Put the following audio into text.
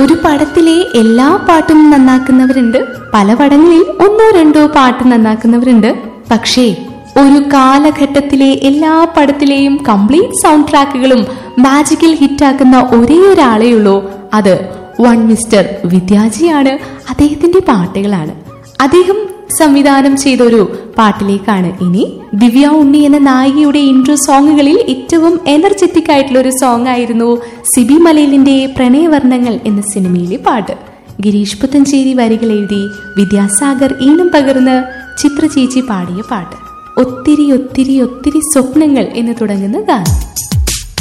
ഒരു പടത്തിലെ എല്ലാ പാട്ടും നന്നാക്കുന്നവരുണ്ട്, പല പടങ്ങളിൽ ഒന്നോ രണ്ടോ പാട്ട് നന്നാക്കുന്നവരുണ്ട്. പക്ഷേ ഒരു കാലഘട്ടത്തിലെ എല്ലാ പടത്തിലെയും കംപ്ലീറ്റ് സൗണ്ട് ട്രാക്കുകളും മാജിക്കൽ ഹിറ്റാക്കുന്ന ഒരേ ഒരാളെയുള്ളൂ, അത് വൺ മിസ്റ്റർ വിദ്യാജിയാണ്. അദ്ദേഹത്തിന്റെ പാട്ടുകളാണ്. അദ്ദേഹം സംവിധാനം ചെയ്തൊരു പാട്ടിലേക്കാണ് ഇനി. ദിവ്യ ഉണ്ണി എന്ന നായികയുടെ ഇൻട്രോ സോങ്ങുകളിൽ ഏറ്റവും എനർജറ്റിക് ആയിട്ടുള്ള ഒരു സോങ് ആയിരുന്നു സിബി മലയിലിന്റെ പ്രണയവർണ്ണങ്ങൾ എന്ന സിനിമയിലെ പാട്ട്. ഗിരീഷ് പുത്തഞ്ചേരി വരികൾ എഴുതി വിദ്യാസാഗർ ഈണം പകർന്ന് ചിത്ര ചേച്ചി പാടിയ പാട്ട്. ഒത്തിരി ഒത്തിരി ഒത്തിരി സ്വപ്നങ്ങൾ എന്ന് തുടങ്ങുന്ന ഗാനം.